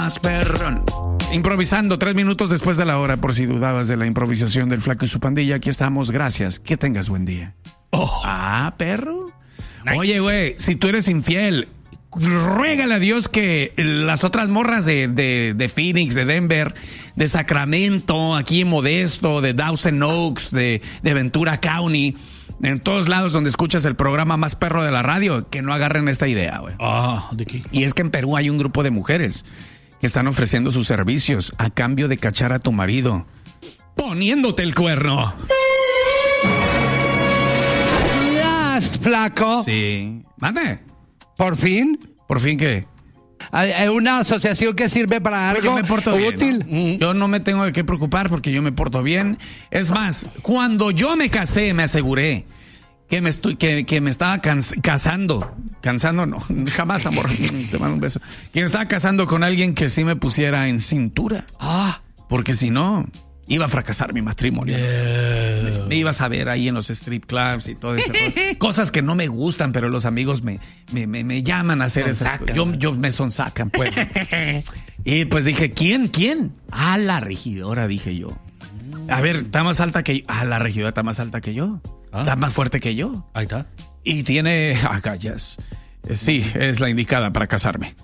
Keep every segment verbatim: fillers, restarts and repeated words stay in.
más perrón. Improvisando tres minutos después de la hora, por si dudabas de la improvisación del Flaco y su pandilla. Aquí estamos, gracias. Que tengas buen día. Oh. Ah, perro. Nice. Oye, güey, si tú eres infiel, ruégale a Dios que las otras morras de, de, de Phoenix, de Denver, de Sacramento, aquí en Modesto, de Dawson Oaks, de, de Ventura County, en todos lados donde escuchas el programa más perro de la radio, que no agarren esta idea, güey. Ah, ¿de qué? Y es que en Perú hay un grupo de mujeres que están ofreciendo sus servicios a cambio de cachar a tu marido poniéndote el cuerno. Yes, Flaco. Sí. ¿Mande? ¿Por fin? ¿Por fin qué? ¿Hay una asociación que sirve para algo Yo me porto útil? bien, ¿no? Yo no me tengo de qué preocupar porque yo me porto bien. Es más, cuando yo me casé, me aseguré que me estoy, que, que me estaba cans- casando. Cansando, no, jamás, amor. Te mando un beso. Que me estaba casando con alguien que sí me pusiera en cintura. Ah, Porque si no, iba a fracasar mi matrimonio. Yeah. Me, me ibas a ver ahí en los strip clubs y todo eso. Cosas que no me gustan, pero los amigos me, me, me, me llaman a hacer esas cosas. Yo, yo me sonsacan, pues. Y pues dije, ¿quién? ¿Quién? Ah, la regidora, dije yo. A ver, está más alta que yo. Ah, la regidora está más alta que yo. Ah. Está más fuerte que yo. Ahí está. Y tiene... Ah, callas. Sí, es la indicada para casarme.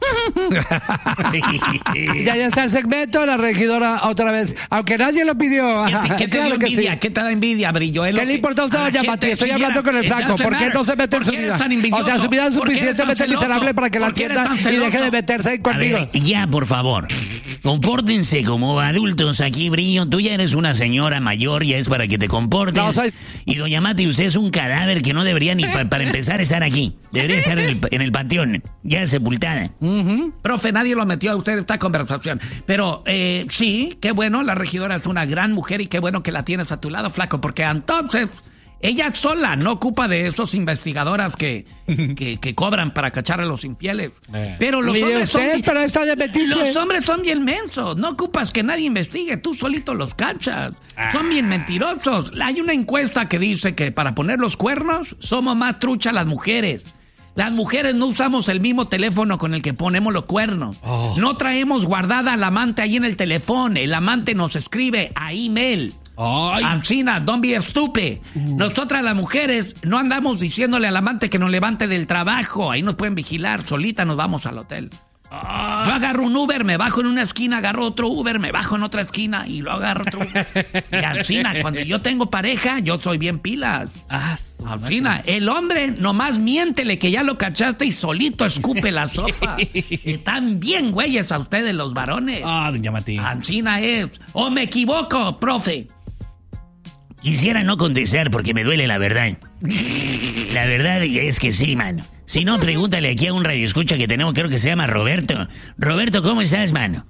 ya, ya está el segmento, la regidora otra vez, aunque nadie lo pidió. ¿Qué te, qué te Claro dio que envidia? sí. ¿Qué te da envidia, Brillo? Es lo ¿Qué le que- importa a usted, a la doña gente, Mati? Estoy si hablando viera- con el eh, Flaco. ¿Por qué Fernando, no se mete en ¿por su qué eres vida? tan envidioso? O sea, su vida es ¿Por qué eres tan suficientemente celoso? miserable para que la ¿Por qué eres atienda tan y deje de celoso? meterse ahí A contigo. ver, ya, por favor. Compórtense como adultos aquí, Brillo. Tú ya eres una señora mayor, ya es para que te comportes. No, soy- Y doña Mati, usted es un cadáver que no debería ni pa- para empezar estar aquí. Debería estar en el, en el panteón, ya sepultada. Profe, nadie lo metió a usted en esta conversación. Pero eh, sí, qué bueno, la regidora es una gran mujer y qué bueno que la tienes a tu lado, Flaco, porque entonces ella sola no ocupa de esos investigadoras que, que, que cobran para cachar a los infieles. Eh. Pero los Ni de hombres son... usted, bi- pero esta de metiche. Los hombres son bien mensos, no ocupas que nadie investigue, tú solito los cachas. Son bien mentirosos. Hay una encuesta que dice que para poner los cuernos somos más truchas las mujeres. Las mujeres no usamos el mismo teléfono con el que ponemos los cuernos. Oh. No traemos guardada al amante ahí en el teléfono. El amante nos escribe a email. Ay. Ancina, don't be stupid. Nosotras las mujeres no andamos diciéndole al amante que nos levante del trabajo. Ahí nos pueden vigilar. Solita nos vamos al hotel. Yo agarro un Uber, me bajo en una esquina, agarro otro Uber, me bajo en otra esquina y lo agarro otro Uber. Y Ancina, cuando yo tengo pareja, yo soy bien pilas. Ah, Ancina, el hombre nomás miéntele que ya lo cachaste y solito escupe la sopa. Están bien güeyes a ustedes los varones. Ah, doña Mati. Ancina es. ¿O me equivoco, profe? Quisiera no contestar porque me duele la verdad. La verdad es que sí, mano. Si no, pregúntale aquí a un radioescucha que tenemos, creo que se llama Roberto. Roberto, ¿cómo estás, mano?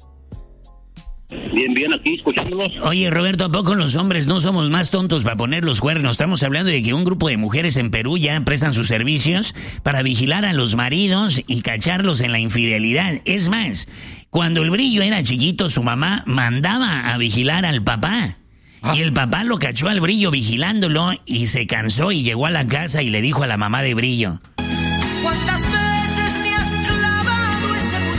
Bien, bien, aquí escuchándolos. Oye, Roberto, ¿a poco los hombres no somos más tontos para poner los cuernos? Estamos hablando de que un grupo de mujeres en Perú ya prestan sus servicios para vigilar a los maridos y cacharlos en la infidelidad. Es más, cuando el Brillo era chiquito, su mamá mandaba a vigilar al papá. Y el papá lo cachó al Brillo vigilándolo y se cansó y llegó a la casa y le dijo a la mamá de Brillo: ¿Cuántas veces me has clavado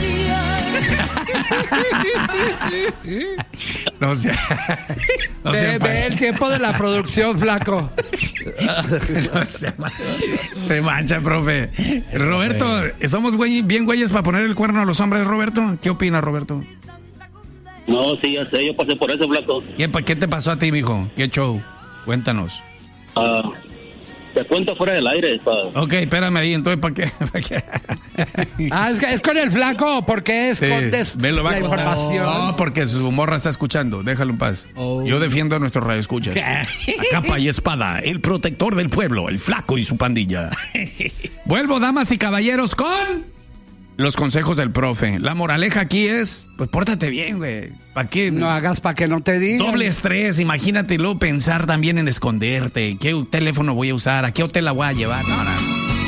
ese muñeco? No sé. No Ve, sé. ve el tiempo de la producción, Flaco. No se, ma- se mancha, profe. Roberto, ¿somos güey- bien güeyes para poner el cuerno a los hombres, Roberto? ¿Qué opinas, Roberto? No, sí, ya sé, yo pasé por eso, Flaco. ¿Qué, pa- qué te pasó a ti, mijo? ¿Qué show? Cuéntanos. Ah, te cuento fuera del aire. Pa. Ok, espérame ahí, entonces, ¿para qué? ¿Pa' qué? Ah, es, que es con el Flaco, porque Sí, escondes velo, va a la contar. información. No, porque su morra está escuchando. Déjalo en paz. Oh. Yo defiendo a nuestros radioescuchas. A capa y espada, el protector del pueblo, el Flaco y su pandilla. Vuelvo, damas y caballeros, con los consejos del profe. La moraleja aquí es, pues pórtate bien, güey. ¿Para qué? No hagas para que no te digan. Doble estrés, imagínate luego pensar también en esconderte. ¿Qué teléfono voy a usar? ¿A qué hotel la voy a llevar? No, no.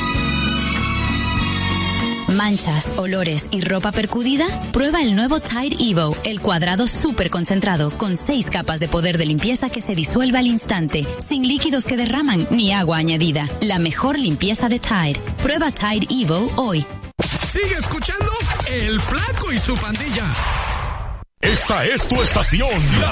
Manchas, olores y ropa percudida. Prueba el nuevo Tide Evo, el cuadrado súper concentrado con seis capas de poder de limpieza que se disuelve al instante, sin líquidos que derraman ni agua añadida. La mejor limpieza de Tide. Prueba Tide Evo hoy. Sigue escuchando El Flaco y su Pandilla. Esta es tu estación, la